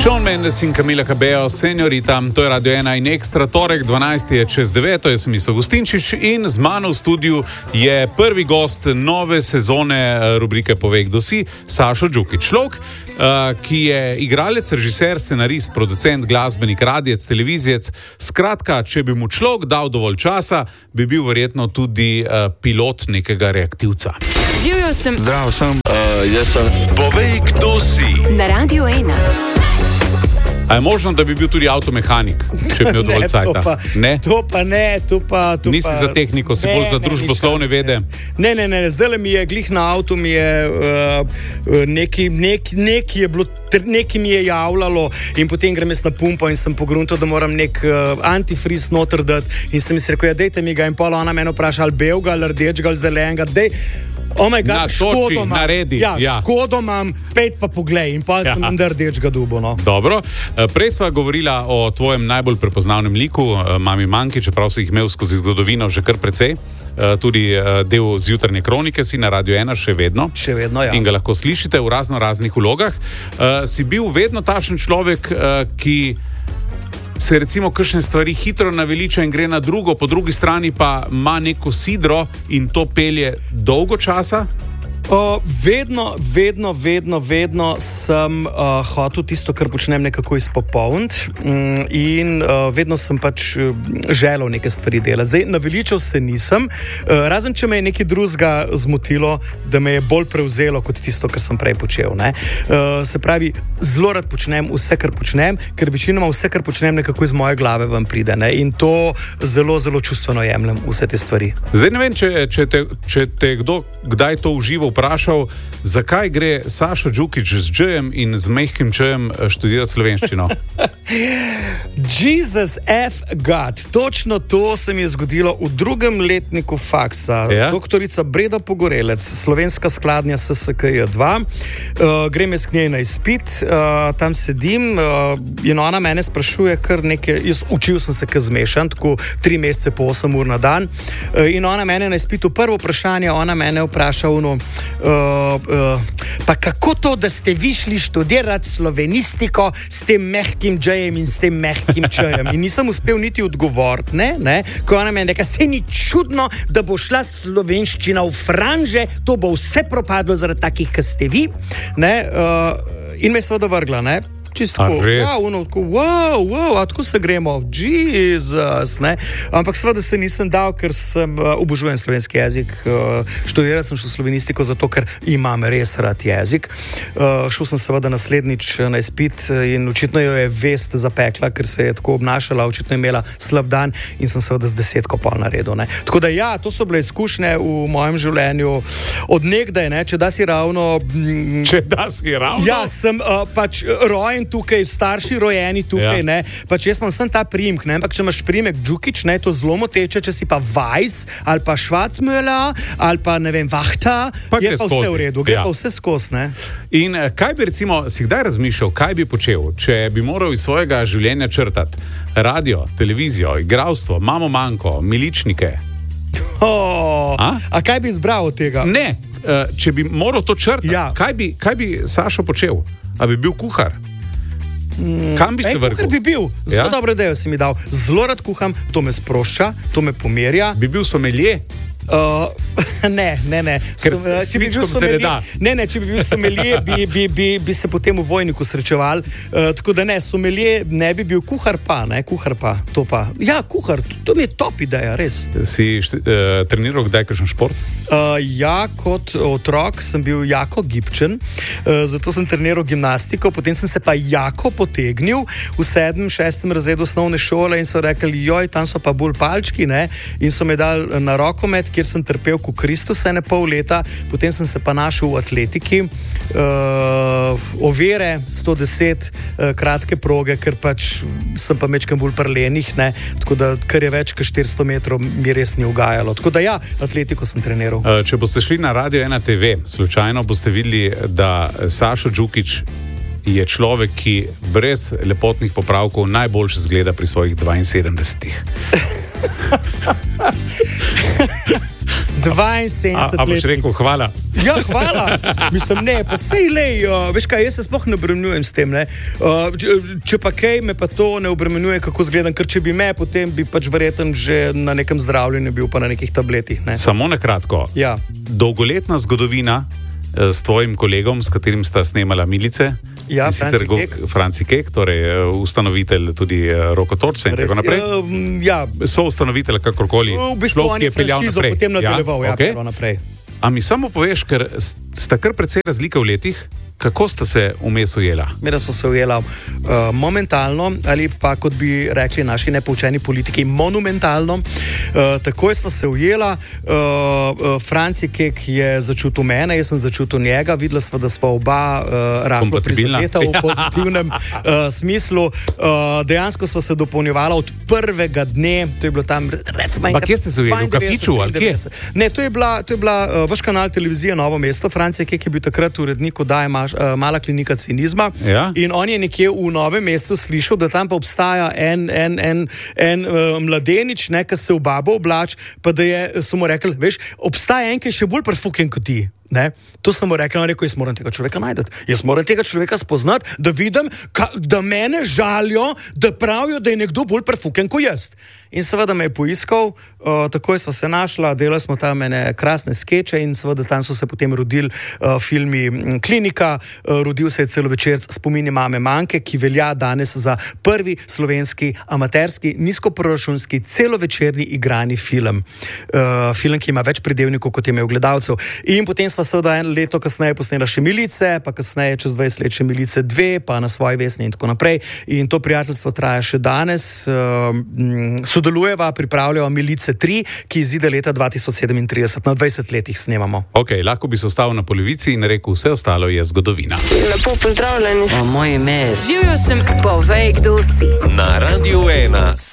Shawn Mendes in Camila Cabello, Senorita, to je Radio 1 in Ekstra, torek 12 je čez 9, jaz sem Miso Gustinčič in z mano v studiu je prvi gost nove sezone rubrike Povej, kdo si, Sašo Džukić. Človek, ki je igralec, režiser, scenarist, producent, glasbenik, radijec, televizijec. Skratka, če bi mu človek dal dovolj časa, bi bil verjetno tudi pilot nekega reaktivca. Živjo sem. Zdravo sem. Jaz sem. Povej, kdo si. Na Radio 1. A je možno, da bi bil tudi avtomehanik, če bi imel dovolj cajta? To pa ne. Nisi za tehniko, si bolj za družboslovne vede? Ne. Zdaj mi je glih na avtu, mi je nekaj mi je javljalo in potem grem jaz na pumpo in sem pogruntal, da moram nek antifriz noter dati in sem mi se rekel, dejte mi ga in pol ona mene vpraša, ali belga, ali rdečega, ali zelenega, dej. Oh my God, škodo imam. Naredi. Ja, škodo imam, pet pa poglej in pa sem rdečega dubo. No. Dobro. Prej sva govorila o tvojem najbolj prepoznavnem liku, Mami Manki, čeprav si jih imel skozi zgodovino že kar precej. Tudi del zjutranje kronike si na Radio 1 še vedno. Še vedno, ja. In ga lahko slišite v raznih vlogah. Si bil vedno takšen človek, ki se recimo kakšne stvari hitro naveliča in gre na drugo, po drugi strani pa ima neko sidro in to pelje dolgo časa? Vedno sem hotel tisto, kar počnem, nekako izpopolniti in vedno sem pač želel neke stvari delati. Zdaj, naveličal se nisem, razen če me je nekaj drugega zmotilo, da me je bolj prevzelo kot tisto, kar sem prej počel. Ne? Se pravi, zelo rad počnem vse, kar počnem, ker večinoma vse, kar počnem, nekako iz moje glave vam pride. Ne? In to zelo, zelo čustveno jemljem vse te stvari. Zdaj ne vem, če te kdo kdaj to uživo vprašal, zakaj gre Sašo Džukić z džejem in z mehkim čejem študirati slovenščino? Jesus F. God. Točno to se mi je zgodilo v drugem letniku faksa. Ja? Doktorica Breda Pogorelec, slovenska skladnja SSKJ 2. Grem jaz k njej na izpit, tam sedim in ona mene sprašuje kar nekaj, jaz učil sem se kar zmešan, tako 3 mesece po 8 ur na dan in ona mene na izpitu, prvo vprašanje, ona mene vpraša pa kako to, da ste vi šli študirati slovenistiko s tem mehkim džejem in s tem mehkim čejem? In nisem uspel niti odgovoriti, ne? Ko ona meni reka, se ni čudno, da bo šla slovenščina v franže, to bo vse propadlo zaradi takih, kot ste vi, ne? In me je seveda vrgla, ne? Čisto tako se gremo, Jezus, ne? Ampak seveda se nisem dal, ker sem obožujem slovenski jezik, študiral sem še slovenistiko zato, ker imam res rad jezik. Šel sem seveda naslednjič na izpit in očitno jo je vest zapekla, ker se je tako obnašala, očitno je imela slab dan in sem seveda z 10 pol naredil, ne? Tako da ja, to so bile izkušnje v mojem življenju od nekdaj, ne? Če da si ravno... Ja, sem pač rojen tukaj, starši rojeni tukaj, ne, pač jaz imam sem ta priimek, ne, ampak če imaš priimek Džukić, ne, to zelo moteče, če si pa Weiss, ali pa Schwarzmüller, ali pa, ne vem, Vahta, je pa vse v redu, gre pa vse skozi, ne. In kaj bi recimo, si kdaj razmišljal, kaj bi počel, če bi moral iz svojega življenja črtati radio, televizijo, igralstvo, Mamo Manko, Miličnike? A kaj bi izbral od tega? Ne, če bi moral to črtati, kaj bi Sašo počel? A bi bil kuhar? Kam bi se vrgel? Kuhar bi bil, zelo dobro idejo si mi dal. Zelo rad kuham, to me sprošča, to me pomerja. Bi bil somelje? Ne. Ker svičkom se ne da. Ne, če bi bil somelje, bi se potem v vojniku srečeval. Tako da ne, somelje ne bi bil, kuhar pa, to pa. Ja, kuhar, to mi je top ideja, res. Si treniral kdaj kakšen šport? Ja, kot otrok sem bil jako gibčen, zato sem treniral gimnastiko, potem sem se pa jako potegnil v 7., 6. razredu osnovne šole in so rekli, joj, tam so pa bolj palčki, ne, in so me dali na rokomet, kjer sem trpel kot Kristus 1,5 leta, potem sem se pa našel v atletiki, ovire 110, kratke proge, ker pač sem pa mečkam bolj prlenih, ne, tako da, kar je več kot 400 metrov, mi res ni ugajalo. Tako da ja, atletiko sem treniral. Če boste šli na Radio 1 TV, slučajno boste videli, da Sašo Džukić je človek, ki brez lepotnih popravkov najboljše zgleda pri svojih 72. 72 A boš rekel hvala? Ja, hvala. Mislim, ne, pa sej lej, veš kaj, jaz se sploh ne obremenjujem s tem, ne. Če pa kaj, me pa to ne obremenjuje, kako zgledam, ker če bi me, potem bi pač verjetno že na nekem zdravljenju bil, pa na nekih tabletih, ne. Samo na kratko. Ja. Dolgoletna zgodovina s tvojim kolegom, s katerim sta snemala Milice. Ja, Franci Kek, torej ustanovitelj tudi Roko Torce in tako naprej. Ja. So ustanovitelj kakorkoli. V bistvu on je franšizo potem nadaljeval, okay. naprej. A mi samo poveš, ker sta kar precej razlike v letih, kako sta se vmes ujela? Mira so se ujela momentalno, ali pa kot bi rekli naši nepoučeni politiki, monumentalno. Takoj smo se ujela, Franci Kek je začutil mene, jaz sem začutil njega, videla smo, da smo oba rahlo prizadeta v pozitivnem smislu. Dejansko smo se dopolnjevala od prvega dne, to je bilo tam, recimo, pa kje ste se ujeli, v kafiču ali kje? Ne, to je bila vaš kanal televizije Novo mesto. Franci Kek je bil takrat urednik oddaje Mala klinika cinizma, ja? In on je nekje v Novem mestu slišal, da tam pa obstaja en mladenič, ki se v babo oblač, pa da so mu rekli, veš, obstaja en, ki je še bolj prefuken kot ti. Ne? To sem mu rekel, jaz moram tega človeka najdeti. Jaz moram tega človeka spoznati, da vidim, da mene žalijo, da pravijo, da je nekdo bolj prefuken kot jaz. In seveda me je poiskal, takoj smo se našla, delali smo tam ene krasne skeče in seveda tam so se potem rodili filmi Klinika, rodil se je celovečerc Spomini mame Manke, ki velja danes za prvi slovenski amaterski, nizkoproračunski, celovečerni igrani film. Film, ki ima več pridevnikov, kot je imel gledalcev. In potem smo seveda eno leto kasneje posnela še Milice, pa kasneje čez 20 let še Milice 2, pa Na svoji vesni in tako naprej. In to prijateljstvo traja še danes. Sodelujeva, pripravljava Milice 3, ki izide leta 2037. Na 20 letih snemamo. Ok, lahko bi se ostal na polovici in rekel, vse ostalo je zgodovina. Lepo pozdravljeni. Moje ime je. Živjo sem, povej, kdo si. Na Radiu 1.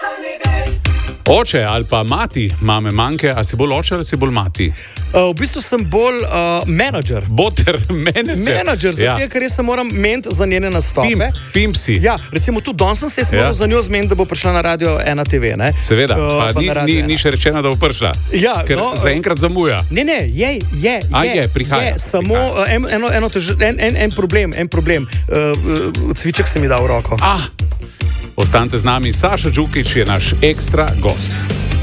Oče ali pa mati mame Manke, a si bolj oče ali si bolj mati? V bistvu sem bolj menadžer. Boter, menadžer, zato ker jaz se moram meniti za njene nastope. Pimp si. Ja, recimo tu danes sem se moral za njo zmeniti, da bo prišla na Radio 1 TV, ne? Seveda, ni še rečeno, da bo prišla. Ja, ker zaenkrat zamuja. Ne, prihaja. Samo en problem. Cviček se mi da v roko. Ostanite z nami, Saša Đukić je naš ekstra gost.